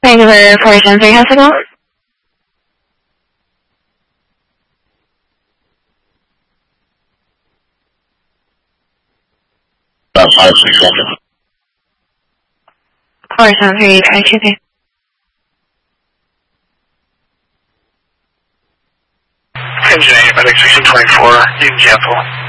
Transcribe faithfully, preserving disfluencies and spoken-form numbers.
Regular four seven three, how's it going? About five, six seconds. four seven three, try two two. Engine eight, medic sixteen twenty-four, you can cancel.